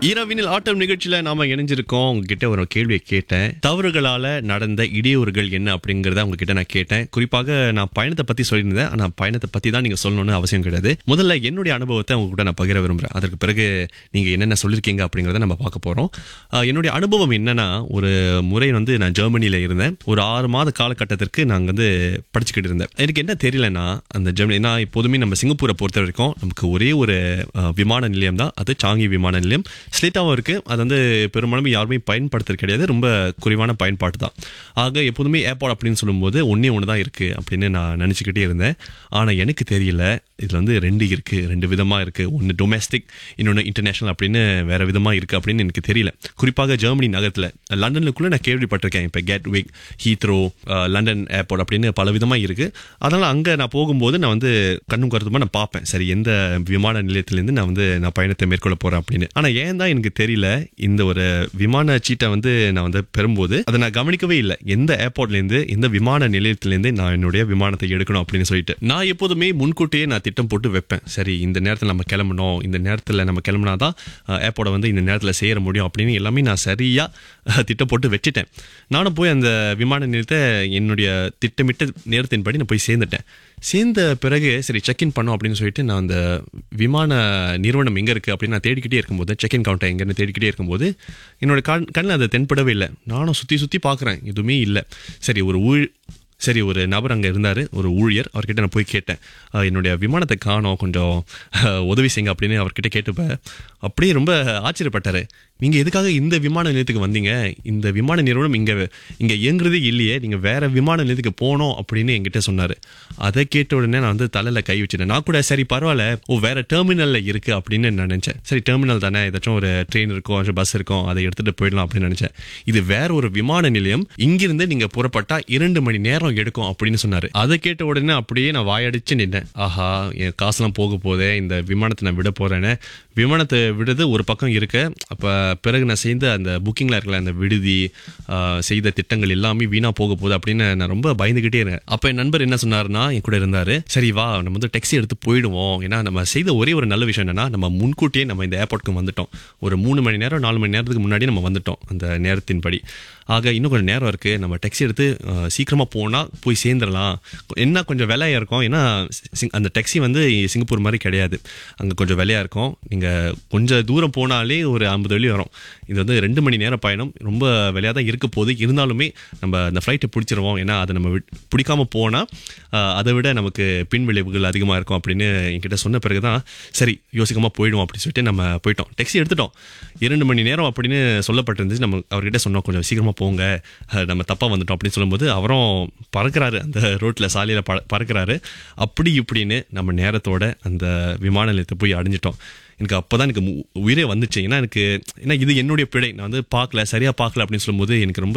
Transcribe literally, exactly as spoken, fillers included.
இரவினில் ஆட்டம் நிகழ்ச்சியில நாம இணைஞ்சிருக்கோம். உங்ககிட்ட ஒரு கேள்வியை கேட்டேன். தவறுகளால நடந்த இடையூறுகள் என்ன அப்படிங்கறத உங்ககிட்ட நான் கேட்டேன். குறிப்பாக நான் பயணத்தை பத்தி சொல்லியிருந்தேன். ஆனா பயணத்தை பத்தி தான் நீங்க சொல்லணும்னு அவசியம் கிடையாது. முதல்ல என்னுடைய அனுபவத்தை உங்க கூட நான் பகிர விரும்புறேன். அதற்கு பிறகு நீங்க என்னென்ன சொல்லிருக்கீங்க அப்படிங்கறத நம்ம பார்க்க போறோம். அஹ், என்னுடைய அனுபவம் என்னன்னா, ஒரு முறை வந்து நான் ஜெர்மனில இருந்தேன். ஒரு ஆறு மாத காலகட்டத்திற்கு நாங்க வந்து படிச்சுக்கிட்டு இருந்தேன். எனக்கு என்ன தெரியலன்னா, அந்த ஜெர்மனி நான் எப்போதுமே நம்ம சிங்கப்பூரை பொறுத்த வரைக்கும் நமக்கு ஒரே ஒரு அஹ், விமான நிலையம் தான், அது சாங்கி விமான நிலையம். ஸ்லேட்டாவும் இருக்கு. அது வந்து பெரும்பாலும் யாருமே பயன்படுத்துறது கிடையாது. ரொம்ப குறைவான பயன்பாட்டு தான். ஆக எப்போதுமே ஏர்போர்ட் அப்படின்னு சொல்லும்போது ஒன்னே ஒன்று தான் இருக்கு அப்படின்னு நான் நினச்சிக்கிட்டே இருந்தேன். ஆனால் எனக்கு தெரியல, இதில் வந்து ரெண்டு இருக்கு, ரெண்டு விதமாக இருக்கு. ஒன்று டொமெஸ்டிக், இன்னொன்று இன்டர்நேஷனல் அப்படின்னு வேற விதமாக இருக்கு அப்படின்னு எனக்கு தெரியல. குறிப்பாக ஜெர்மனி நகரத்தில், லண்டனுக்குள்ளே நான் கேள்விப்பட்டிருக்கேன். இப்போ கேட்விக், ஹீத்ரோ, லண்டன் ஏர்போர்ட் அப்படின்னு பல விதமாக இருக்கு. அதனால் அங்கே நான் போகும்போது நான் வந்து கண்ணும் கருத்துமாக நான் பார்ப்பேன், சரி எந்த விமான நிலையத்திலேருந்து நான் வந்து நான் பயணத்தை மேற்கொள்ள போகிறேன் அப்படின்னு. ஆனால் ஏன் தான் எனக்கு தெரியல, இந்த ஒரு விமான சீட்டை வந்து நான் வந்து பெறும்போது அதை நான் கவனிக்கவே இல்லை. எந்த ஏர்போர்ட்லேருந்து, எந்த விமான நிலையத்திலேருந்து நான் என்னுடைய விமானத்தை எடுக்கணும் அப்படின்னு சொல்லிட்டு நான் எப்போதுமே முன்கூட்டியே நான் திட்டம் போட்டு வைப்பேன். சரி, இந்த நேரத்தில் நம்ம கிளம்பணும், இந்த நேரத்தில் நம்ம கிளம்புனாதான் ஏர்போர்ட்டை வந்து இந்த நேரத்தில் சேர முடியும் அப்படின்னு எல்லாமே நான் சரியா திட்டம் போட்டு வச்சுட்டேன். நானும் போய் அந்த விமான நிலையத்தை என்னுடைய திட்டமிட்ட நேரத்தின்படி நான் போய் சேர்ந்துட்டேன். சேர்ந்த பிறகு சரி செக்இன் பண்ணோம் அப்படின்னு சொல்லிட்டு நான் அந்த விமான நிறுவனம் எங்கே இருக்குது அப்படின்னு நான் தேடிக்கிட்டே இருக்கும்போது, செக்இன் கவுண்டர் எங்கன்னு தேடிக்கிட்டே இருக்கும்போது என்னோட கண் கண்ணில் அதை தென்படவே இல்லை. நானும் சுற்றி சுற்றி பார்க்குறேன், எதுவுமே இல்லை. சரி ஒரு ஊழ் சரி ஒரு நபர் அங்கே இருந்தார், ஒரு ஊழியர். அவர்கிட்ட நான் போய் கேட்டேன், "அஹ், என்னுடைய விமானத்தை காணோம், கொஞ்சம் அஹ், உதவி செய்யுங்க அப்படின்னு அவர்கிட்ட கேட்டுப்ப அப்படியே ரொம்ப ஆச்சரியப்பட்டார். நீங்கள் எதுக்காக இந்த விமான நிலையத்துக்கு வந்தீங்க? இந்த விமான நிறுவனம் இங்கே இங்கே இயங்குறதே இல்லையே, நீங்கள் வேற விமான நிலையத்துக்கு போகணும் அப்படின்னு என்கிட்ட சொன்னார். அதை கேட்ட உடனே நான் வந்து தலையில் கை வச்சுட்டேன். நான் கூட சரி பரவாயில்ல, ஓ வேற டெர்மினலில் இருக்குது அப்படின்னு நான் நினச்சேன். சரி டெர்மினல் தானே, ஏதாச்சும் ஒரு ட்ரெயின் இருக்கும், பஸ் இருக்கும், அதை எடுத்துகிட்டு போயிடலாம் அப்படின்னு நினச்சேன். இது வேற ஒரு விமான நிலையம், இங்கிருந்து நீங்கள் புறப்பட்டா இரண்டு மணி நேரம் எடுக்கும் அப்படின்னு சொன்னாரு. அதை கேட்ட உடனே அப்படியே நான் வாயடிச்சு நின்னேன். ஆஹா, என் காசுலாம் போக போதே, இந்த விமானத்தை நான் விட போறேன்னு. விமானத்தை விடுறது ஒரு பக்கம் இருக்க, அப்ப பிறகு நான் செய்த அந்த புக்கிங்ல இருக்கல அந்த விடுதி, செய்த திட்டங்கள் எல்லாமே வீணா போக போகுது அப்படின்னு நான் ரொம்ப பயந்துகிட்டே இருக்கேன். அப்ப என் நண்பர் என்ன சொன்னாருன்னா, என் கூட இருந்தாரு, சரி வா நம்ம வந்து டாக்ஸி எடுத்து போயிடுவோம். ஏன்னா நம்ம செய்த ஒரே ஒரு நல்ல விஷயம் என்னன்னா, நம்ம முன்கூட்டியே நம்ம இந்த ஏர்போர்ட்டுக்கு வந்துட்டோம். ஒரு மூணு மணி நேரம் நாலு மணி நேரத்துக்கு முன்னாடி நம்ம வந்துட்டோம் அந்த நேரத்தின்படி. ஆக இன்னும் கொஞ்சம் நேரம் இருக்கு, நம்ம டாக்ஸி எடுத்து சீக்கிரமா போனா போய் சேர்ந்துடலாம். என்ன கொஞ்சம் விலையா இருக்கும், ஏன்னா அந்த டாக்ஸி வந்து சிங்கப்பூர் மாதிரி கிடையாது, அங்கே கொஞ்சம் விலையா இருக்கும். நீங்கள் கொஞ்சம் தூரம் போனாலே ஒரு ஐம்பது வெள்ளி வரும். இது வந்து ரெண்டு மணி நேரம் பயணம், ரொம்ப விலையாக தான் இருக்க போகுது. இருந்தாலுமே நம்ம அந்த ஃப்ளைட்டை பிடிச்சிருவோம், ஏன்னா அதை நம்ம பிடிக்காம போனால் அதை விட நமக்கு பின் விளைவுகள் அதிகமாக இருக்கும் அப்படின்னு என்கிட்ட சொன்ன பிறகு தான் சரி யோசிக்காம போயிடுவோம் அப்படின்னு சொல்லிட்டு நம்ம போயிட்டோம். டாக்ஸி எடுத்துட்டோம். இரண்டு மணி நேரம் அப்படின்னு சொல்லப்பட்டிருந்துச்சு. நம்ம அவர்கிட்ட சொன்னோம், கொஞ்சம் சீக்கிரமாக போங்க, நம்ம தப்பாக வந்துட்டோம் அப்படின்னு சொல்லும்போது அவரும் பறக்கிறாரு, அந்த ரோட்டில் சாலையில் ப பறக்கிறாரு. அப்படி இப்படின்னு நம்ம நேரத்தோட அந்த விமான நிலையத்தை போய் அடைஞ்சிட்டோம். எனக்கு அப்போதான் எனக்கு உயிரே வந்துச்சு. ஏன்னா எனக்கு ஏன்னா இது என்னுடைய பிழை, நான் வந்து பார்க்கல, சரியாக பார்க்கல அப்படின்னு சொல்லும்போது எனக்கு ரொம்ப